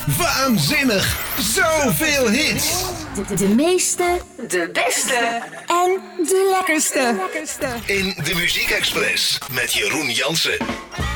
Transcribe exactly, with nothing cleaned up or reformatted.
Waanzinnig! Zoveel hits! De, de meeste, de beste en de lekkerste. In de Muziek Express met Jeroen Jansen.